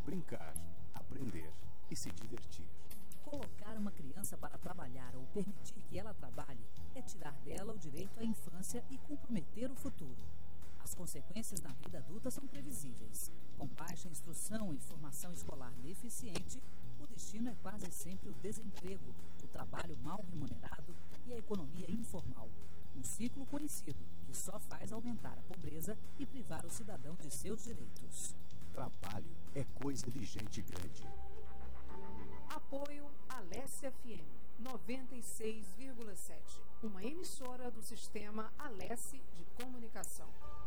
brincar, aprender e se divertir. Colocar uma criança para trabalhar ou permitir que ela trabalhe é tirar dela o direito à infância e comprometer o futuro. As consequências na vida adulta são previsíveis. Com baixa instrução e formação escolar deficiente, o destino é quase sempre o desemprego, o trabalho mal remunerado e a economia informal. Um ciclo conhecido que só faz aumentar a pobreza e privar o cidadão de seus direitos. Trabalho é coisa de gente grande. Apoio Alesse FM 96,7, uma emissora do sistema Alesse de comunicação.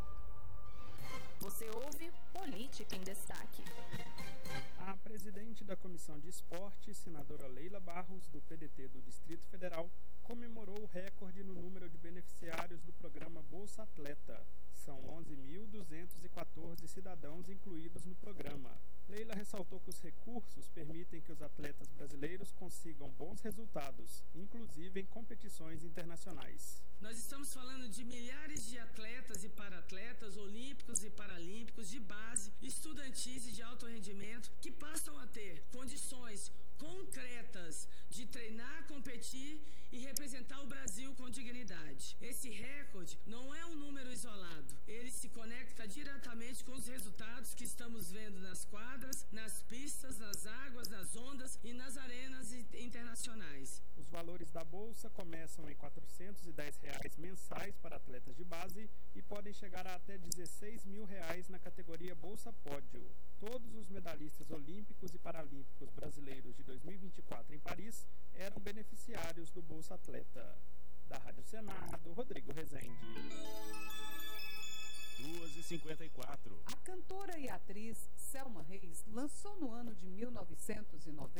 Você ouve Política em Destaque. A presidente da Comissão de Esporte, senadora Leila Barros, do PDT do Distrito Federal, comemorou o recorde no número de beneficiários do programa Bolsa Atleta. São 11.214 cidadãos incluídos no programa. Leila ressaltou que os recursos permitem que os atletas brasileiros consigam bons resultados, inclusive em competições internacionais. Nós estamos falando de milhares de atletas e para-atletas, olímpicos e paralímpicos, de base, estudantis e de alto rendimento, que passam a ter condições concretas de treinar, competir e representar o Brasil com dignidade. Esse recorde não é um número isolado, ele se conecta diretamente com os resultados que estamos vendo nas quadras, nas pistas, nas águas, nas ondas e nas arenas internacionais. Os valores da bolsa começam em R$ 410 mensais para atletas de base e podem chegar a até R$ 16 mil na categoria Bolsa Pódio. Todos os medalhistas olímpicos e paralímpicos brasileiros de 2024 em Paris eram beneficiários do Bolsa Atleta. Da Rádio Senado, Rodrigo Rezende. 2h54. A cantora e atriz Selma Reis lançou no ano de 1990